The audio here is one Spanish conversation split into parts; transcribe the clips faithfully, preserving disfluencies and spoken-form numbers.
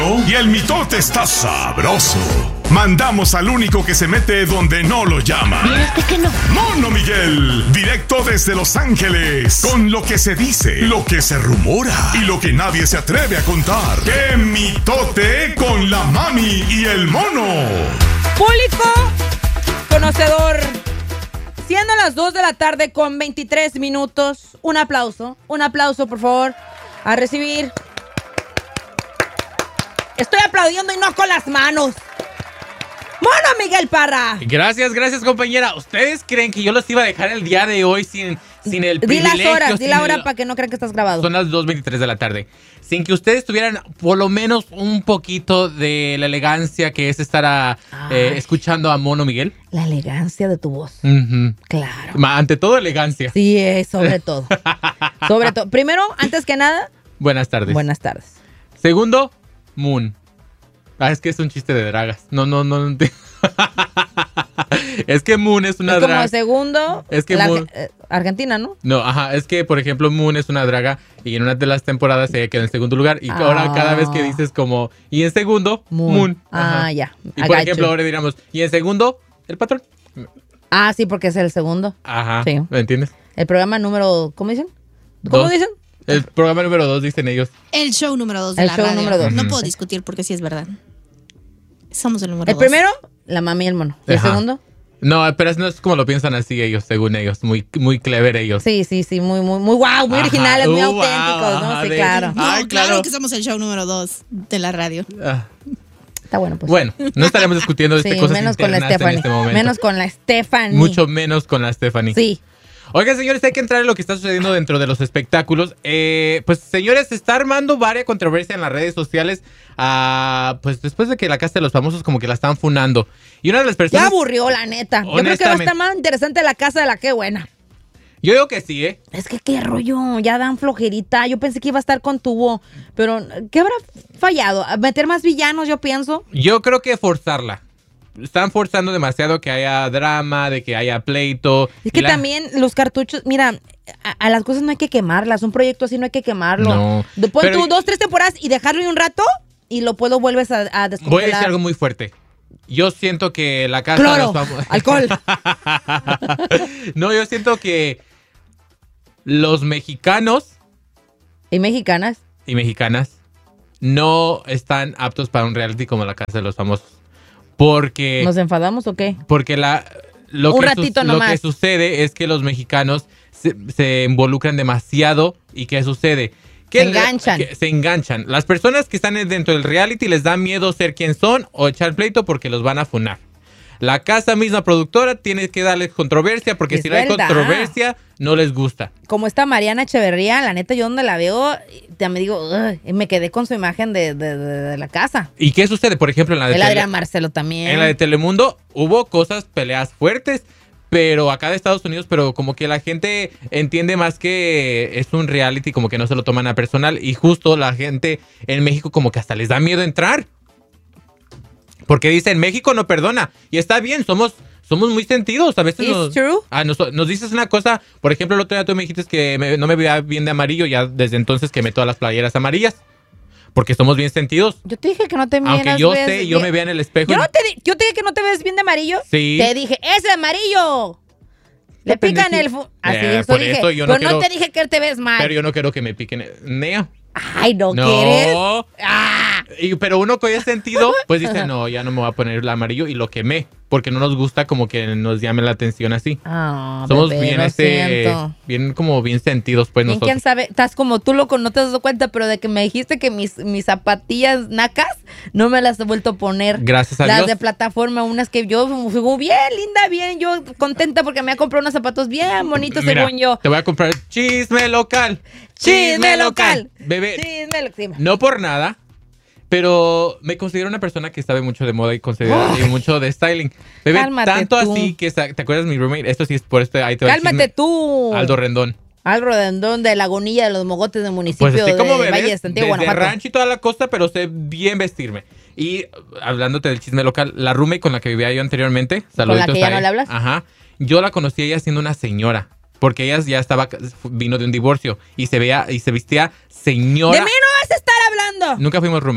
Y el mitote está sabroso. Mandamos al único que se mete donde no lo llama. ¿Y este que no? Mono Miguel, directo desde Los Ángeles, con lo que se dice, lo que se rumora y lo que nadie se atreve a contar. ¡Qué mitote con la mami y el mono! Público conocedor, siendo las dos de la tarde con veintitrés minutos, un aplauso, un aplauso por favor, a recibir. Estoy aplaudiendo y no con las manos. ¡Mono Miguel Parra! Gracias, gracias, compañera. ¿Ustedes creen que yo los iba a dejar el día de hoy sin, sin el Di privilegio? las horas, di la sin hora el- para que no crean que estás grabado. Son las dos veintitrés de la tarde. Sin que ustedes tuvieran por lo menos un poquito de la elegancia que es estar a, eh, escuchando a Mono Miguel. La elegancia de tu voz. Ujú. Claro. Ma- Ante todo, elegancia. Sí, es sobre todo. Sobre todo. Primero, antes que nada, Buenas tardes. buenas tardes. Segundo, Moon. Ah, es que es un chiste de dragas. No, no, no. no te- Es que Moon es una Es como draga. segundo, Es que la Moon- Arge- eh, Argentina, ¿no? No, ajá, es que por ejemplo Moon es una draga y en una de las temporadas se quedó en segundo lugar y ahora Ah. cada vez que dices como y en segundo Moon. Moon, Ah, ajá. ya. Y I por got ejemplo you. ahora diríamos y en segundo el patrón. Ah, sí, porque es el segundo. Ajá, Sí. ¿me entiendes? El programa número, ¿cómo dicen? ¿Cómo Dos. dicen? El programa número dos dicen ellos. El show número dos de El la show radio. número dos. No Ujú. puedo discutir porque sí es verdad. Somos el número El dos. primero, la mami y el mono. ¿Y el Ajá. segundo? No, pero no es como lo piensan así ellos, según ellos, muy muy clever ellos. Sí, sí, sí, muy, muy, muy wow, muy Ajá. originales, muy Uh, auténticos, wow, ¿no? ajá, Sí, de- claro. No, Ay, claro. claro. que somos el show número dos de la radio. Ah, Está bueno, pues. bueno, no estaremos discutiendo de Sí, este cosas menos con la internas en Stephanie. este momento. Menos con la Stephanie. Mucho menos con la Stephanie. Sí. Oigan, señores, hay que entrar en lo que está sucediendo dentro de los espectáculos. Eh, pues, señores, se está armando varias controversia en las redes sociales. ah, pues después de que la Casa de los Famosos como que la están funando. Y una de las Ya personas... aburrió, la neta. Yo creo que va a Honestamente. estar más interesante la casa de la que buena. Yo digo que sí, ¿eh? Es que qué rollo, ya dan flojerita. Yo pensé que iba a estar con tubo, pero ¿qué habrá fallado? ¿A ¿Meter más villanos, yo pienso? Yo creo que forzarla. Están forzando demasiado que haya drama, de que haya pleito. Es que Y la- también los cartuchos, mira, a, a las cosas no hay que quemarlas. Un proyecto así no hay que quemarlo. No, Pon pero- tú dos, tres temporadas y dejarlo ahí un rato y lo puedo vuelves a, a Voy a descongelar. decir algo muy fuerte. Yo siento que la Casa Cloro, de los Famosos... alcohol. No, yo siento que los mexicanos ¿Y mexicanas? y mexicanas no están aptos para un reality como la Casa de los Famosos. Porque, ¿Nos enfadamos o qué? porque la, lo, Un que ratito lo nomás. que sucede es que los mexicanos se, se involucran demasiado. ¿Y qué sucede? Que Se enganchan. que se enganchan. Las personas que están dentro del reality les da miedo ser quien son o echar pleito porque los van a funar. La casa misma productora tiene que darles controversia porque Es si no hay verdad. controversia no les gusta. Como esta Mariana Echeverría, la neta, yo donde la veo, ya me digo, "Ugh", y me quedé con su imagen de, de- de- de la casa. ¿Y qué sucede? Por ejemplo, en la de, El Tele- Adrián Marcelo también. en la de Telemundo hubo cosas, peleas fuertes, pero acá de Estados Unidos, pero como que la gente entiende más que es un reality, como que no se lo toman a personal. Y justo la gente en México como que hasta les da miedo entrar. Porque dicen, México no perdona. Y está bien, somos... Somos muy sentidos, a veces It's nos, true. ah, nos, nos dices una cosa, por ejemplo, el otro día tú me dijiste que me- no me veía bien de amarillo, ya desde entonces quemé todas las playeras amarillas, porque somos bien sentidos. Yo te dije que no te Aunque miras, yo ves sé, yo bien. me vea en el espejo. Yo, y- no te, di- yo te dije que no te ves bien de amarillo. Sí. Te dije, ¡es amarillo! Le Qué pican pendeji- el... fu- Así, Eh, eso por dije. eso yo no pero no quiero- te dije que te ves mal. Pero yo no quiero que me piquen. Nea. Ay, ¿no, No. quieres? ¡Ah! Y- pero uno con ese sentido, pues dice, no, ya no me voy a poner el amarillo y lo quemé. Porque no nos gusta como que nos llame la atención así. Ah, Somos bebé, bien lo este, siento. bien como bien sentidos, pues Bien, nosotros. quién sabe, estás como tú, loco, no te has dado cuenta, pero de que me dijiste que mis, mis zapatillas nacas no me las he vuelto a poner. Gracias a las Dios. de plataforma, unas que yo fui bien linda, bien, yo contenta porque me ha comprado unos zapatos bien bonitos, Mira, según yo. te voy a comprar chisme local. Chisme local. Bebé, Chisme local. no por nada, pero me considero una persona que sabe mucho de moda y considera y mucho de styling. Bebé, Cálmate tanto tú. así que sa- ¿te acuerdas mi roommate? Esto sí es por este ahí te va el Cálmate chisme. tú. Aldo Rendón. Al Rodendón de Lagunilla de los Mogotes del municipio Pues así como de me Valle de ves, Santiago, desde Guanajuato. rancho y toda la costa, pero sé bien vestirme. Y uh, hablándote del chisme local, la roommate con la que vivía yo anteriormente, saluditos la que ya a no ella. le hablas? Ajá. Yo la conocí a ella siendo una señora, porque ella ya estaba vino de un divorcio y se veía y se vestía señora. De mí no vas a estar hablando. Nunca fuimos roommates.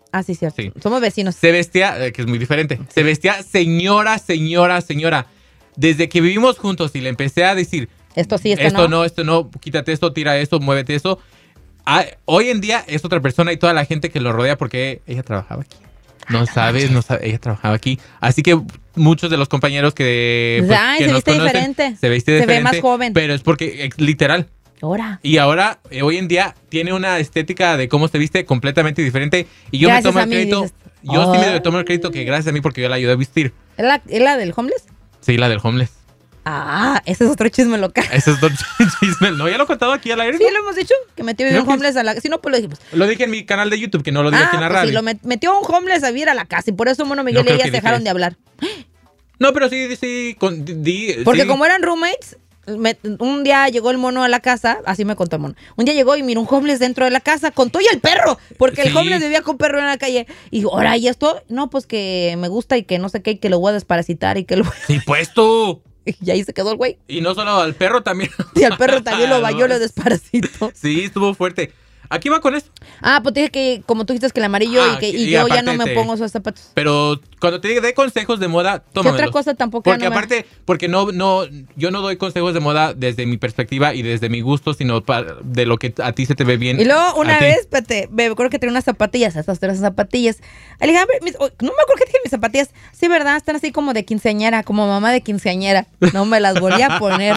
Ah, sí, cierto. Sí. Somos vecinos. Se vestía, eh, que es muy diferente, se vestía señora, señora, señora. Desde que vivimos juntos y le empecé a decir, Esto sí, esto, esto no. no, esto no, quítate esto, tira esto, muévete eso. Ah, hoy en día es otra persona y toda la gente que lo rodea porque ella trabajaba aquí. No sabes, no sabes, ella trabajaba aquí. Así que muchos de los compañeros que, pues, Ay, que se nos viste conocen, diferente. se viste Se ve diferente. más joven. Pero es porque, ex- literal. Ahora. Y ahora, eh, hoy en día, tiene una estética de cómo se viste completamente diferente. Y yo Gracias me tomo a el mí, crédito. dices. Yo sí Oh. me tomo el crédito que gracias a mí porque yo la ayudé a vestir. ¿Es la, es la del homeless? Sí, la del homeless. Ah, ese es otro chisme local. Ese es dos chisme. No, ya lo he contado aquí al aire. Sí, ¿no? lo hemos dicho, que metió Creo un que homeless a la... Si no, pues lo dijimos. Lo dije en mi canal de YouTube, que no lo dije Ah, aquí en la pues radio. sí, lo met- metió un homeless a vivir a la casa y por eso Mono Miguel No y creo ella que se dije dejaron eso. de hablar. No, pero sí, sí. Con, di- di- Porque sí. como eran roommates, me- un día llegó el mono a la casa, así me contó el mono. Un día llegó y miró un homeless dentro de la casa con todo y el perro, porque el Sí. homeless vivía con perro en la calle. Y dijo, ahora, ¿y esto? No, pues que me gusta y que no sé qué, y que lo voy a desparasitar y que lo... Sí, pues tú. Y ahí se quedó el güey. Y no solo al perro también. Y al perro también lo bañó, No. lo desparasitó. Sí, estuvo fuerte. Aquí va con esto. Ah, pues te dije que, como tú dijiste que el amarillo Ah, y que y y yo ya aparte no me te- pongo esos zapatos. Pero cuando te dé consejos de moda, ¿Qué tómamelos. otra cosa tampoco? Porque ya no me- aparte, porque no, no, yo no doy consejos de moda desde mi perspectiva y desde mi gusto, sino pa- de lo que a ti se te ve bien. Y luego una a ti. vez, espérate, me acuerdo que tenía unas zapatillas, estas tres zapatillas. Le dije, a ver, mis- oh, no me acuerdo que dije mis zapatillas. Sí, ¿verdad? Están así como de quinceañera, como mamá de quinceañera. No me las volví a poner.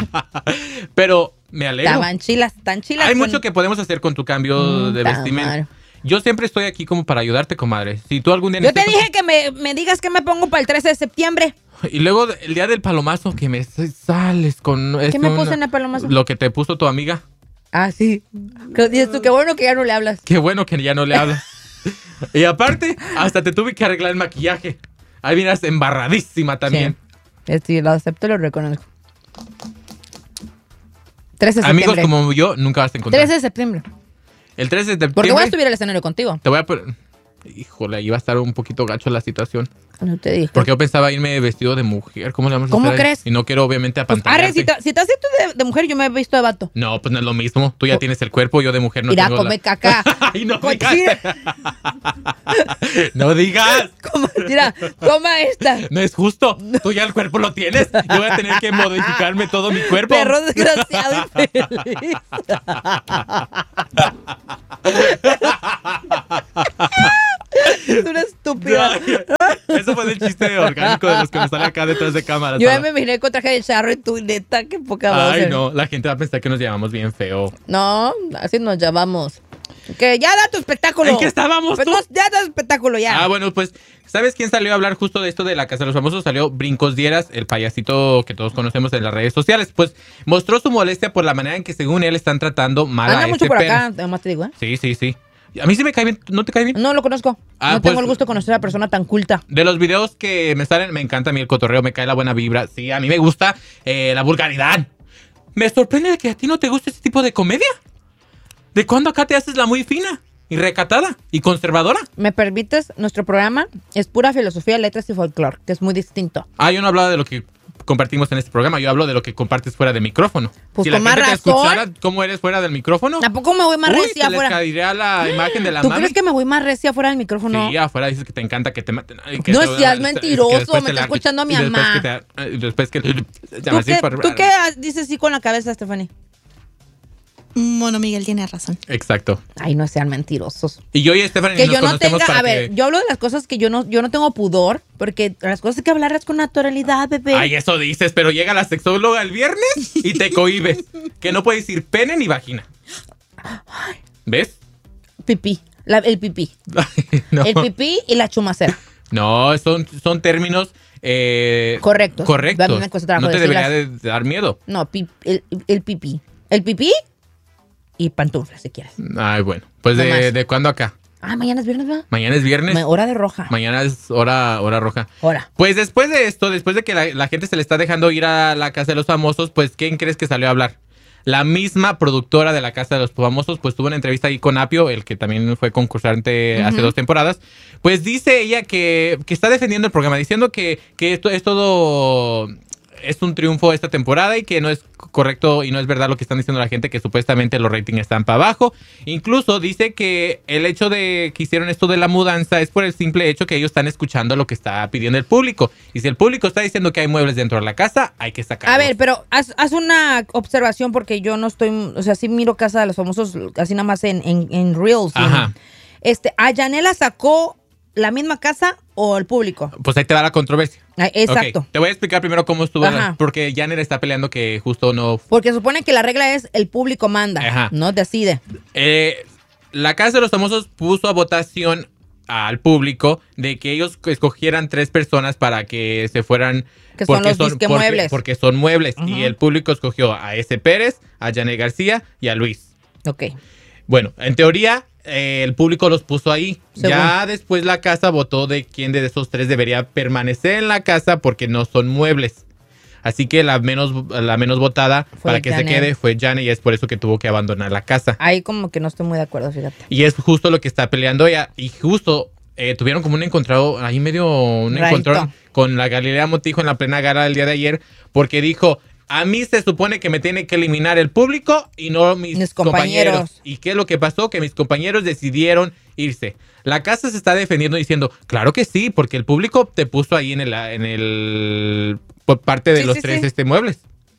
Pero me alegro. Estaban chilas, tan chilas. Hay con- mucho que podemos hacer con tu cambio Mm, de ta vestimenta. madre. Yo siempre estoy aquí como para ayudarte, comadre. Si tú algún día Yo te necesitas- dije que me, me digas que me pongo para el trece de septiembre. Y luego el día del palomazo que me sales con... ¿Qué me puse en el palomazo? Lo que te puso tu amiga. Ah, sí. Que dices tú, qué bueno que ya no le hablas. Qué bueno que ya no le hablas. Y aparte, hasta te tuve que arreglar el maquillaje. Ahí vienes embarradísima también. Sí, sí, lo acepto y lo reconozco. trece de Amigos septiembre. como yo, nunca vas a encontrar. trece de septiembre. El trece de septiembre... Porque voy a subir al escenario contigo. Te voy a poner... Híjole, ahí va a estar un poquito gacho la situación. No te dije. Porque yo pensaba irme vestido de mujer. ¿Cómo le vamos a ¿Cómo hacer ahí? crees? Y no quiero, obviamente, Pues, arre, apantallarte. si te, si te has visto de, de mujer, yo me he visto de vato. No, pues no es lo mismo. Tú ya tienes el cuerpo, yo de mujer no Mira, tengo come la... caca. Ay, no Cochina. digas. No digas. Coma, mira, toma esta. No es justo. Tú ya el cuerpo lo tienes. Yo voy a tener que modificarme todo mi cuerpo. Perro desgraciado infeliz. Es una estúpida. Eso fue el chiste orgánico de los que me salen acá detrás de cámara. Yo ya me miré con traje de charro y tú, neta, qué poca voz. Ay, no. La gente va a pensar que nos llamamos bien feo. No, así nos llamamos. Que ya da tu espectáculo. ¿En qué estábamos Pues tú? no, ya da tu espectáculo, ya. Ah, bueno, pues, ¿sabes quién salió a hablar justo de esto de la Casa de los Famosos? Salió Brincos Dieras, el payasito que todos conocemos en las redes sociales. Pues mostró su molestia por la manera en que, según él, están tratando mal Anda a mucho este por perro. acá, además te digo, ¿eh? Sí, sí, sí. A mí sí me cae bien. ¿No te cae bien? No lo conozco. Ah, no pues- tengo el gusto de conocer a una persona tan culta. De los videos que me salen, me encanta a mí el cotorreo, me cae la buena vibra. Sí, a mí me gusta eh, la vulgaridad. Me sorprende de que a ti no te guste este tipo de comedia. ¿De cuándo acá te haces la muy fina y recatada y conservadora? ¿Me permites? Nuestro programa es pura filosofía, letras y folclore, que es muy distinto. Ah, yo no hablaba de lo que compartimos en este programa, yo hablo de lo que compartes fuera del micrófono. Pues si la con más gente te razón. escuchara cómo eres fuera del micrófono, Tampoco me voy más uy, recia se les afuera. caería la imagen de la ¿Tú mami. crees que me voy más recia fuera del micrófono? Sí, afuera dices que te encanta que te maten. Ay, que No te- seas que mentiroso, después me te está la- escuchando mi y después mamá. que te- y después que... ¿Tú qué, ¿tú qué dices sí con la cabeza, Stephanie? Mono Miguel tiene razón. Exacto. Ay, no sean mentirosos. Y yo y Stephanie Que nos yo no conocemos tenga, para a ver, que... yo hablo de las cosas que yo no, yo no tengo pudor, porque las cosas hay que hablarlas con naturalidad, bebé. Ay, eso dices, pero llega la sexóloga el viernes y te cohibes. Que no puedes decir pene ni vagina. ¿Ves? Pipí, la- el pipí. no. El pipí y la chumacera. No, son, son términos eh, Correctos. correctos. A mí me cuesta trabajo No te decirlas. debería de dar miedo. No, pi- el, el pipí. El pipí y pantuflas, si quieres. Ay, bueno. Pues No de, más. de cuándo acá. Ah, mañana es viernes, ¿verdad? Mañana es viernes. Ma- Hora de roja. Mañana es hora, hora roja. Hora. Pues después de esto, después de que la, la gente se le está dejando ir a la Casa de los Famosos, pues ¿quién crees que salió a hablar? La misma productora de la Casa de los Famosos, pues tuvo una entrevista ahí con Apio, el que también fue concursante hace dos temporadas. Pues dice ella que, que está defendiendo el programa, diciendo que, que esto es todo es un triunfo esta temporada y que no es correcto y no es verdad lo que están diciendo la gente, que supuestamente los ratings están para abajo. Incluso dice que el hecho de que hicieron esto de la mudanza es por el simple hecho que ellos están escuchando lo que está pidiendo el público. Y si el público está diciendo que hay muebles dentro de la casa, hay que sacarlos. A ver, pero haz, haz una observación porque yo no estoy, o sea, sí miro Casa de los Famosos así nada más en, en, en Reels. Ajá. Este, ¿a Yanela sacó la misma casa o el público? Pues ahí te va la controversia. Ah, exacto. Okay, te voy a explicar primero cómo estuvo, Ajá. porque Janet está peleando que justo no... Porque supone que la regla es el público manda, Ajá. no decide. Eh, la Casa de los Famosos puso a votación al público de que ellos escogieran tres personas para que se fueran... Que son los disque porque, muebles. Porque son muebles. Uh-huh. Y el público escogió a S. Pérez, a Janet García y a Luis. Ok. Bueno, en teoría, eh, el público los puso ahí. Según. Ya después la casa votó de quién de esos tres debería permanecer en la casa porque no son muebles. Así que la menos, la menos votada Fue para que Janet. se quede fue Janet y es por eso que tuvo que abandonar la casa. Ahí como que no estoy muy de acuerdo, fíjate. Y es justo lo que está peleando ella. Y justo eh, tuvieron como un encontrado, ahí medio un Rarito. encontrón con la Galilea Montijo en la plena gala del día de ayer, porque dijo, a mí se supone que me tiene que eliminar el público y no mis, Mis compañeros. compañeros. ¿Y qué es lo que pasó? Que mis compañeros decidieron irse. La casa se está defendiendo diciendo, claro que sí, porque el público te puso ahí en el, en el por parte de Sí, los sí, tres sí. este muebles.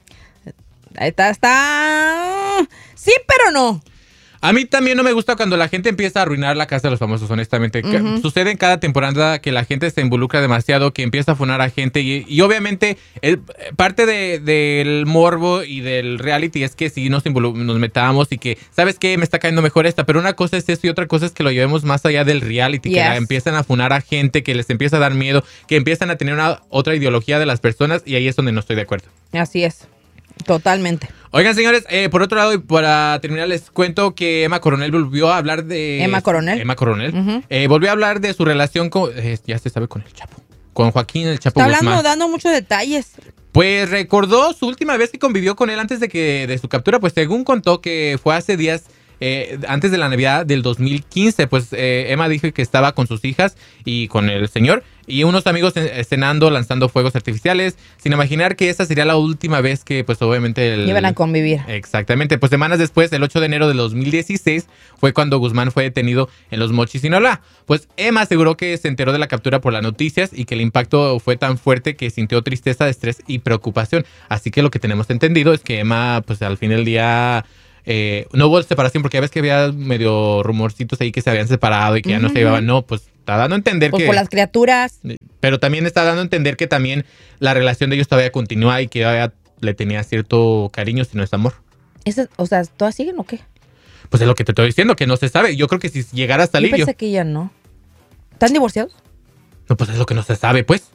Ahí está, está... Sí, pero no. A mí también no me gusta cuando la gente empieza a arruinar la Casa de los Famosos, honestamente. Ca- Ujú. Sucede en cada temporada que la gente se involucra demasiado, que empieza a funar a gente y, y obviamente el- parte de- del morbo y del reality es que si nos, involu- nos metamos y que, ¿sabes qué? Me está cayendo mejor esta, pero una cosa es eso y otra cosa es que lo llevemos más allá del reality, que Yes. la empiezan a funar a gente, que les empieza a dar miedo, que empiezan a tener una otra ideología de las personas y ahí es donde no estoy de acuerdo. Así es. Totalmente. Oigan, señores, eh, por otro lado, y para terminar, les cuento que Emma Coronel volvió a hablar de... Emma Coronel. Emma Coronel. Ujú. Eh, volvió a hablar de su relación con... eh, ya se sabe, con el Chapo. Con Joaquín el Chapo Está hablando, Guzmán. dando muchos detalles. Pues recordó su última vez que convivió con él antes de que de su captura. Pues según contó que fue hace días... Eh, antes de la Navidad del dos mil quince, pues eh, Emma dijo que estaba con sus hijas y con el señor y unos amigos eh, cenando, lanzando fuegos artificiales, sin imaginar que esa sería la última vez que, pues obviamente... El, Iban a convivir. Exactamente, pues semanas después, el ocho de enero de dos mil dieciséis, fue cuando Guzmán fue detenido en Los Mochis, Sinaloa. Pues Emma aseguró que se enteró de la captura por las noticias y que el impacto fue tan fuerte que sintió tristeza, estrés y preocupación. Así que lo que tenemos entendido es que Emma, pues al fin del día... Eh, no hubo separación porque ya ves que había medio rumorcitos ahí que se habían separado y que ya no se llevaban. No, pues está dando a entender Pues que... por las criaturas. Pero también está dando a entender que también la relación de ellos todavía continúa y que todavía le tenía cierto cariño, si no es amor. Esa- o sea, ¿todas siguen o qué? Pues es lo que te estoy diciendo, que no se sabe. Yo creo que si llegara hasta Yo Lirio... pensé que ya no. ¿Están divorciados? No, pues es lo que no se sabe, pues.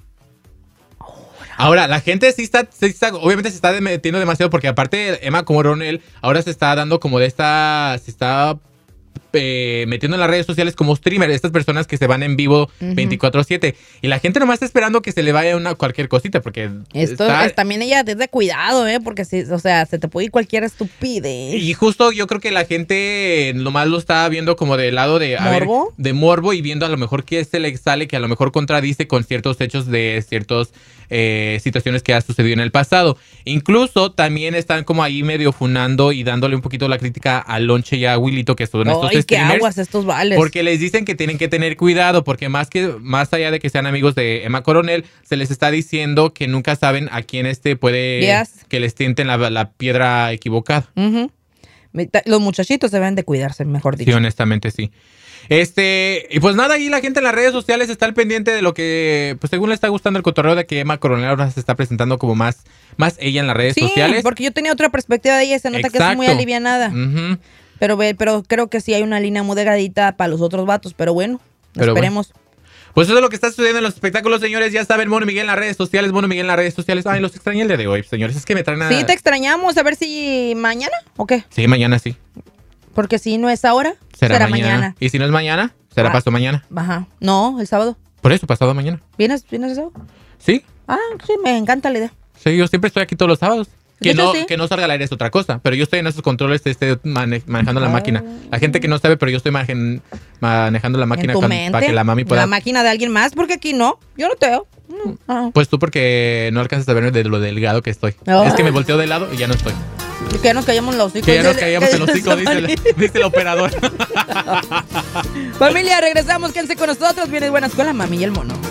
Ahora, la gente sí está, sí está, obviamente se está metiendo demasiado porque aparte Emma Coronel ahora se está dando como de esta, se está eh, metiendo en las redes sociales como streamer, estas personas que se van en vivo Ujú. veinticuatro siete y la gente nomás está esperando que se le vaya una cualquier cosita porque Esto está- es también ella desde cuidado, ¿eh? Porque, si, o sea, se te puede ir cualquier estupidez. Y justo yo creo que la gente nomás lo está viendo como del lado de a ver, ¿Morbo? de morbo y viendo a lo mejor que se le sale, que a lo mejor contradice con ciertos hechos de ciertas eh, situaciones que ha sucedido en el pasado. Incluso también están como ahí medio funando y dándole un poquito la crítica a Lonche y a Willito, que son estos Ay, qué streamers. aguas estos vales. Porque les dicen que tienen que tener cuidado, porque más que más allá de que sean amigos de Emma Coronel, se les está diciendo que nunca saben a quién este puede Yes. que les tienten la, la piedra equivocada. Ujú. Me- ta- Los muchachitos deben de cuidarse, mejor Sí, dicho. honestamente sí. Este, y pues nada, ahí la gente en las redes sociales está al pendiente de lo que, pues según le está gustando el cotorreo de que Emma Coronel ahora se está presentando como más, más ella en las redes Sí, sociales. porque yo tenía otra perspectiva de ella, se nota que es muy Exacto. alivianada. Ujú. Pero ve, pero creo que sí hay una línea muy delgadita para los otros vatos, pero bueno, Pero esperemos. Pues eso es lo que está sucediendo en los espectáculos, señores. Ya saben, Mono Miguel en las redes sociales, Mono Miguel en las redes sociales. Ay, los extrañé el día de hoy, señores. Es que me traen a... Sí, te extrañamos, a ver si mañana o qué. Sí, mañana sí. Porque si no es ahora, Será, será, mañana. mañana. Y si no es mañana, será Ah. pasado mañana. Ajá. No, el sábado. Por eso, pasado mañana. ¿Vienes, vienes el sábado? Sí, Ah, sí, me encanta la idea. sí, yo siempre estoy aquí todos los sábados. Que De hecho, no, sí. que no salga al aire es otra cosa, pero yo estoy en esos controles, este, mane- manejando la Ah. máquina. La gente que no sabe, pero yo estoy manejen- manejando la máquina En tu con- mente. para que la mami pueda... La máquina de alguien más, porque aquí no. Yo no te veo. Ah. Pues tú porque no alcanzas a ver de lo delgado que estoy. Oh. Es que me volteo de lado y ya no estoy. Que ya nos callamos los hocico. Que ya nos callamos el hocico, dice el, dice el operador. Familia, regresamos. Quédense con nosotros. Vienes buenas con la mami y el mono.